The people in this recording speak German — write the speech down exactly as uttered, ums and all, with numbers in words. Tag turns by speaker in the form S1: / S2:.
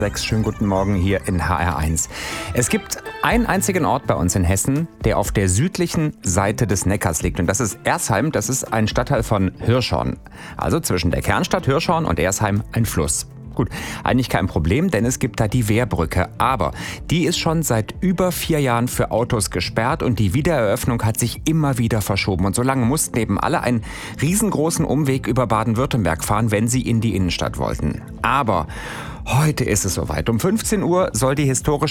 S1: Sechs, schönen guten Morgen hier in H R eins. Es gibt einen einzigen Ort bei uns in Hessen, der auf der südlichen Seite des Neckars liegt. Und das ist Ersheim, das ist ein Stadtteil von Hirschhorn. Also zwischen der Kernstadt Hirschhorn und Ersheim ein Fluss. Gut, eigentlich kein Problem, denn es gibt da die Wehrbrücke. Aber die ist schon seit über vier Jahren für Autos gesperrt und die Wiedereröffnung hat sich immer wieder verschoben. Und so lange mussten eben alle einen riesengroßen Umweg über Baden-Württemberg fahren, wenn sie in die Innenstadt wollten. Aber heute ist es soweit. Um fünfzehn Uhr soll die historische